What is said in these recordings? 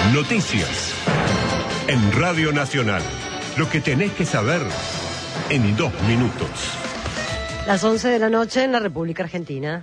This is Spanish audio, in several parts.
Noticias. En Radio Nacional. Lo que tenés que saber en 2 minutos. Las 11 de la noche en la República Argentina.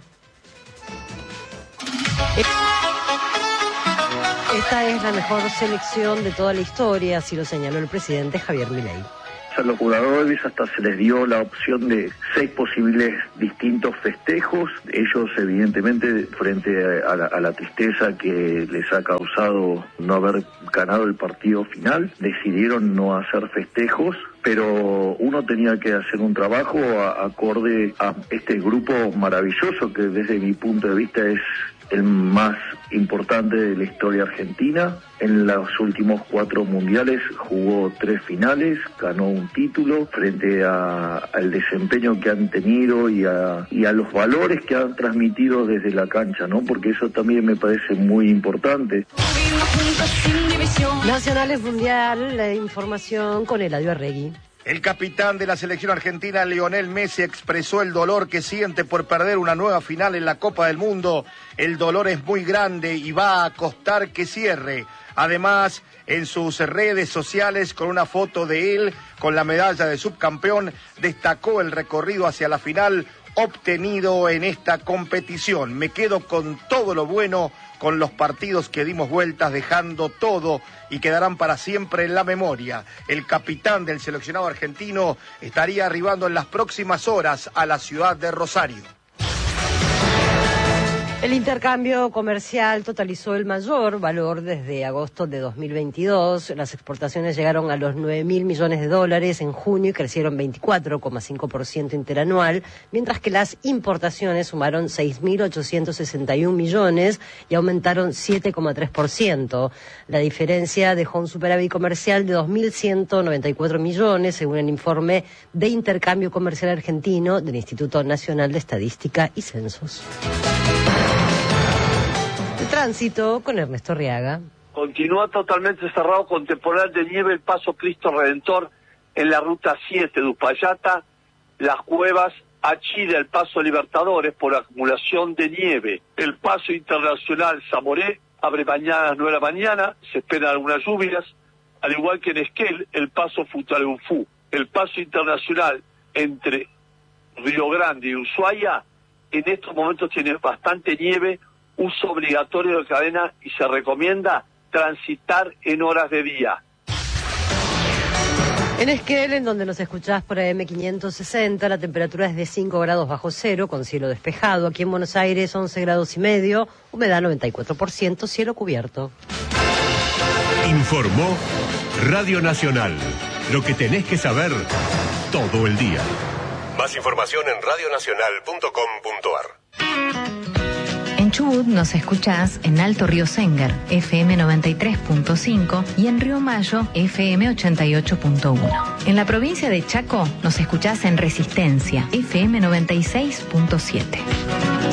Esta es la mejor selección de toda la historia, así lo señaló el presidente Javier Milei. A los jugadores hasta se les dio la opción de 6 posibles distintos festejos. Ellos, evidentemente, frente a la tristeza que les ha causado no haber ganado el partido final, decidieron no hacer festejos, pero uno tenía que hacer un trabajo acorde a este grupo maravilloso que desde mi punto de vista es el más importante de la historia argentina. En los últimos 4 mundiales jugó 3 finales, ganó un título frente al desempeño que han tenido y a los valores que han transmitido desde la cancha, ¿no? Porque eso también me parece muy importante. Nacionales Mundial, la información con Eladio Arregui. El capitán de la selección argentina, Lionel Messi, expresó el dolor que siente por perder una nueva final en la Copa del Mundo. El dolor es muy grande y va a costar que cierre. Además, en sus redes sociales, con una foto de él con la medalla de subcampeón, destacó el recorrido hacia la final obtenido en esta competición. Me quedo con todo lo bueno, con los partidos que dimos vueltas, dejando todo y quedarán para siempre en la memoria. El capitán del seleccionado argentino estaría arribando en las próximas horas a la ciudad de Rosario. El intercambio comercial totalizó el mayor valor desde agosto de 2022. Las exportaciones llegaron a los 9.000 millones de dólares en junio y crecieron 24,5% interanual, mientras que las importaciones sumaron 6.861 millones y aumentaron 7,3%. La diferencia dejó un superávit comercial de 2.194 millones, según el informe de intercambio comercial argentino del Instituto Nacional de Estadística y Censos. Tránsito con Ernesto Arriaga. Continúa totalmente cerrado con temporal de nieve el paso Cristo Redentor en la ruta 7 de Uspallata, Las Cuevas, Achida, el paso Libertadores por acumulación de nieve. El paso internacional Zamoré abre mañana a las 9 de la mañana, se esperan algunas lluvias, al igual que en Esquel, el paso Futaleufú. El paso internacional entre Río Grande y Ushuaia en estos momentos tiene bastante nieve, uso obligatorio de cadena y se recomienda transitar en horas de día. En Esquel, en donde nos escuchás por AM560, la temperatura es de 5 grados bajo cero, con cielo despejado. Aquí en Buenos Aires, 11 grados y medio, humedad 94%, cielo cubierto. Informó Radio Nacional. Lo que tenés que saber todo el día. Más información en radionacional.com.ar. En Chubut nos escuchás en Alto Río Sénger, FM 93.5 y en Río Mayo, FM 88.1. En la provincia de Chaco nos escuchás en Resistencia, FM 96.7.